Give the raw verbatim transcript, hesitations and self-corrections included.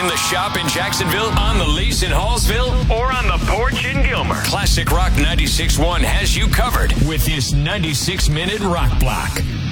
in the shop in Jacksonville, on the lease in Hallsville, or on the porch in Gilmer, Classic Rock ninety-six point one has you covered with his ninety-six minute rock block.